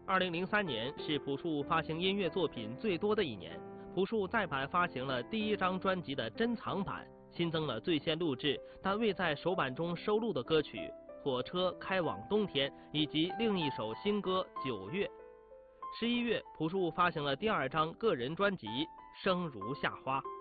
2003年是朴树发行音乐作品最多的一年，朴树再版发行了第一张专辑的珍藏版，新增了最先录制但未在首版中收录的歌曲《火车开往冬天》以及另一首新歌《9月》。11月，朴树发行了第二张个人专辑《生如夏花》。